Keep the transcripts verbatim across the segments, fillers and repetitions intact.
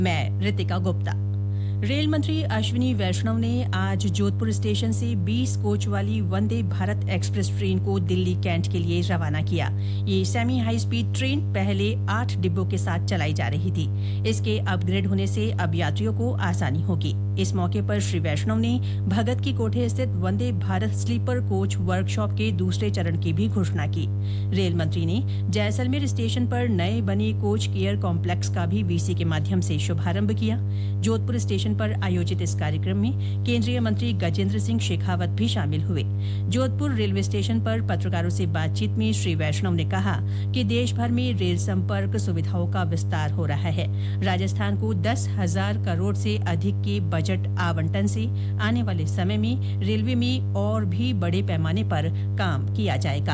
मैं रितिका गुप्ता। रेल मंत्री अश्विनी वैष्णव ने आज जोधपुर स्टेशन से बीस कोच वाली वंदे भारत एक्सप्रेस ट्रेन को दिल्ली कैंट के लिए रवाना किया। ये सेमी हाई स्पीड ट्रेन पहले आठ डिब्बों के साथ चलाई जा रही थी। इसके अपग्रेड होने से अब यात्रियों को आसानी होगी। इस मौके पर श्री वैष्णव ने भगत की कोठी स्थित Vande Bharat sleeper coach workshop के दूसरे चरण की भी घोषणा की। रेल मंत्री ने जैसलमेर स्टेशन पर नए बने कोच केयर कॉम्प्लेक्स का भी वीसी के माध्यम से शुभारंभ किया। जोधपुर स्टेशन पर आयोजित इस कार्यक्रम में केंद्रीय मंत्री गजेंद्र सिंह शेखावत भी शामिल हुए। जोधपुर रेलवे स्टेशन पर पत्रकारों से बातचीत में श्री वैष्णव ने कहा कि देश भर में रेल संपर्क सुविधाओं का विस्तार हो रहा है। राजस्थान को दस हजार करोड़ से अधिक के बजट आवंटन से आने वाले समय में रेलवे में और भी बड़े पैमाने पर काम किया जाएगा।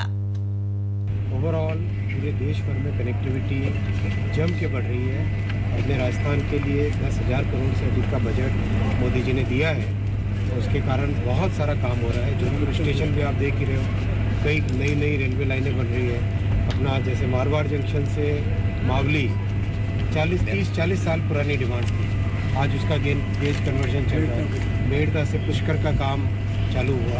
ओवरऑल पूरे देश भर में कनेक्टिविटी जम के बढ़ रही है। अपने राजस्थान के लिए दस हजार करोड़ से अधिक का बजट मोदी जी ने दिया है, तो उसके कारण बहुत सारा काम हो रहा है। जोधपुर स्टेशन भी आप देख ही रहे हो, कई नई नई रेलवे लाइनें बन रही है। अपना जैसे मारवाड़ जंक्शन से मावली चालीस तीस चालीस साल पुरानी डिमांड थी, आज उसका गेन गेज कन्वर्जन चल रहा है। मेड़ता से पुष्कर का काम चालू हुआ,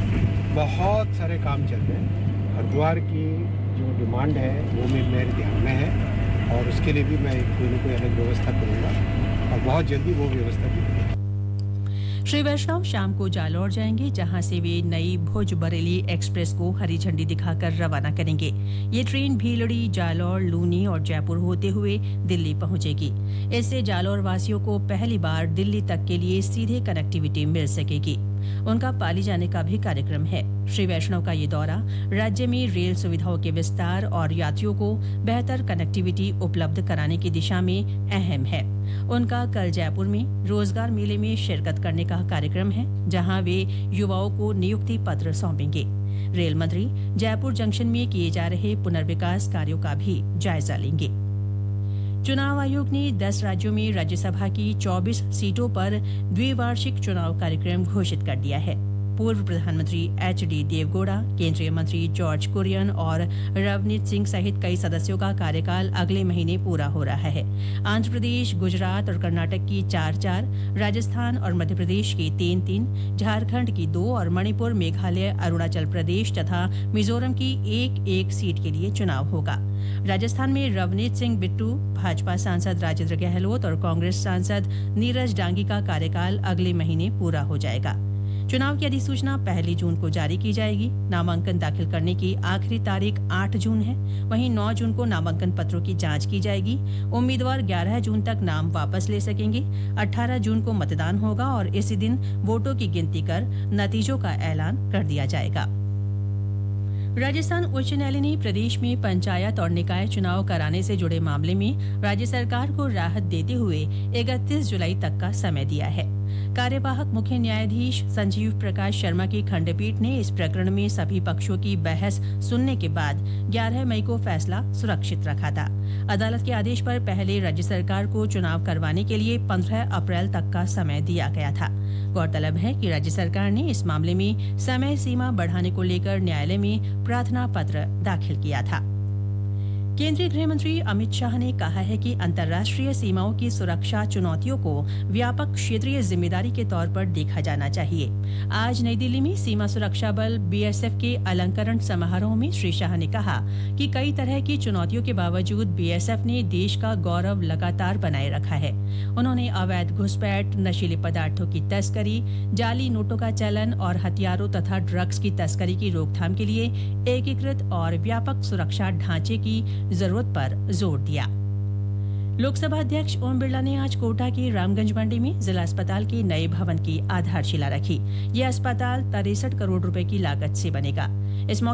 बहुत सारे काम चल रहे हैं। हरिद्वार की जो डिमांड है वो भी मेरे ध्यान में है और उसके लिए भी मैं कोई न कोई अलग व्यवस्था करूँगा और बहुत जल्दी वो व्यवस्था भी करूँगा। श्री वैष्णव शाम को जालौर जाएंगे, जहां से वे नई भुज बरेली एक्सप्रेस को हरी झंडी दिखाकर रवाना करेंगे। ये ट्रेन भीलड़ी, जालौर, लूनी और जयपुर होते हुए दिल्ली पहुंचेगी। इससे जालौर वासियों को पहली बार दिल्ली तक के लिए सीधे कनेक्टिविटी मिल सकेगी। उनका पाली जाने का भी कार्यक्रम है। श्री वैष्णव का ये दौरा राज्य में रेल सुविधाओं के विस्तार और यात्रियों को बेहतर कनेक्टिविटी उपलब्ध कराने की दिशा में अहम है। उनका कल जयपुर में रोजगार मेले में शिरकत करने का कार्यक्रम है, जहां वे युवाओं को नियुक्ति पत्र सौंपेंगे। रेल मंत्री जयपुर जंक्शन में किए जा रहे पुनर्विकास कार्यों का भी जायजा लेंगे। चुनाव आयोग ने दस राज्यों में राज्यसभा की चौबीस सीटों पर द्विवार्षिक चुनाव कार्यक्रम घोषित कर दिया है। पूर्व प्रधानमंत्री एच डी देवगौड़ा, केंद्रीय मंत्री जॉर्ज कुरियन और रवनीत सिंह सहित कई सदस्यों का कार्यकाल अगले महीने पूरा हो रहा है। आंध्र प्रदेश, गुजरात और कर्नाटक की चार चार, राजस्थान और मध्य प्रदेश की तीन तीन, झारखंड की दो और मणिपुर, मेघालय, अरुणाचल प्रदेश तथा मिजोरम की एक एक सीट के लिए चुनाव होगा। राजस्थान में रवनीत सिंह बिट्टू, भाजपा सांसद राजेंद्र गहलोत और कांग्रेस सांसद नीरज डांगी का कार्यकाल अगले महीने पूरा हो जाएगा। चुनाव की अधिसूचना पहली जून को जारी की जाएगी। नामांकन दाखिल करने की आखिरी तारीख आठ जून है। वहीं नौ जून को नामांकन पत्रों की जांच की जाएगी। उम्मीदवार ग्यारह जून तक नाम वापस ले सकेंगे। अठारह जून को मतदान होगा और इसी दिन वोटों की गिनती कर नतीजों का ऐलान कर दिया जाएगा। राजस्थान उच्च न्यायालय ने प्रदेश में पंचायत और निकाय चुनाव कराने से जुड़े मामले में राज्य सरकार को राहत देते हुए इकतीस जुलाई तक का समय दिया है। कार्यवाहक मुख्य न्यायाधीश संजीव प्रकाश शर्मा की खंडपीठ ने इस प्रकरण में सभी पक्षों की बहस सुनने के बाद ग्यारह मई को फैसला सुरक्षित रखा था। अदालत के आदेश पर पहले राज्य सरकार को चुनाव करवाने के लिए पंद्रह अप्रैल तक का समय दिया गया था। गौरतलब है कि राज्य सरकार ने इस मामले में समय सीमा बढ़ाने को लेकर न्यायालय में प्रार्थना पत्र दाखिल किया था। केंद्रीय गृह मंत्री अमित शाह ने कहा है कि अंतर्राष्ट्रीय सीमाओं की सुरक्षा चुनौतियों को व्यापक क्षेत्रीय जिम्मेदारी के तौर पर देखा जाना चाहिए। आज नई दिल्ली में सीमा सुरक्षा बल बी एस एफ के अलंकरण समारोह में श्री शाह ने कहा कि कई तरह की चुनौतियों के बावजूद बी एस एफ ने देश का गौरव लगातार बनाए रखा है। उन्होंने अवैध घुसपैठ, नशीले पदार्थों की तस्करी, जाली नोटों का चलन और हथियारों तथा ड्रग्स की तस्करी की रोकथाम के लिए एकीकृत और व्यापक सुरक्षा ढांचे की जरूरत पर जोर दिया। लोकसभा अध्यक्ष ओम बिरला ने आज कोटा के रामगंज मंडी में जिला अस्पताल के नए भवन की आधारशिला रखी। यह अस्पताल तिरसठ करोड़ रुपए की लागत से बनेगा। इस मौके